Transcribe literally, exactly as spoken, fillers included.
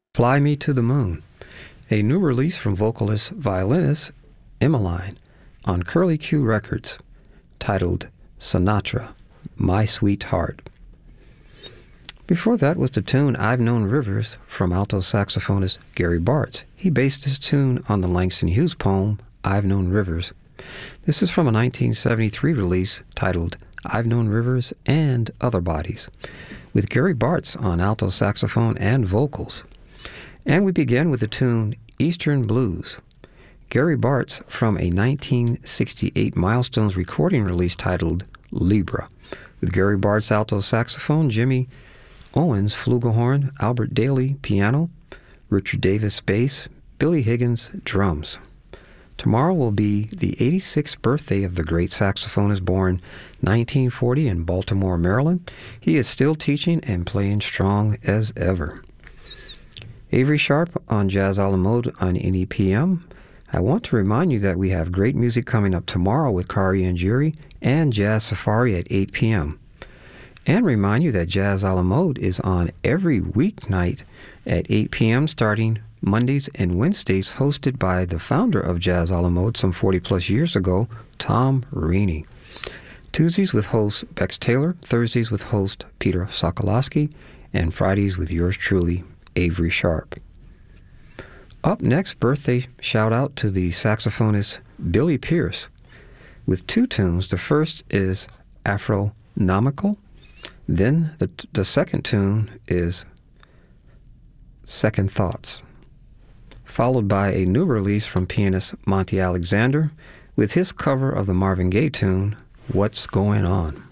Fly Me to the Moon, a new release from vocalist violinist Emmeline on Curly Q Records, titled Sinatra, My Sweetheart. Before that was the tune I've Known Rivers from alto saxophonist Gary Bartz. He based this tune on the Langston Hughes poem I've Known Rivers. This is from a nineteen seventy-three release titled I've Known Rivers and Other Bodies, with Gary Bartz on alto saxophone and vocals. And we begin with the tune Eastern Blues. Gary Bartz from a nineteen sixty-eight Milestones recording release titled Libra, with Gary Bartz alto saxophone, Jimmy Owens flugelhorn, Albert Daly piano, Richard Davis bass, Billy Higgins drums. Tomorrow will be the eighty-sixth birthday of the great saxophonist born nineteen forty in Baltimore, Maryland. He is still teaching and playing strong as ever. Avery Sharp on Jazz a la Mode on N E P M. I want to remind you that we have great music coming up tomorrow with Kari and Jury and Jazz Safari at eight p.m. And remind you that Jazz a la Mode is on every weeknight at eight p.m. starting Mondays and Wednesdays, hosted by the founder of Jazz a la Mode some forty plus years ago, Tom Rini. Tuesdays with host Bex Taylor, Thursdays with host Peter Sokolowski, and Fridays with yours truly, Avery Sharp. Up next, birthday shout out to the saxophonist Billy Pierce with two tunes. The first is Afronomical. Then the, the second tune is Second Thoughts, followed by a new release from pianist Monty Alexander with his cover of the Marvin Gaye tune, What's Going On.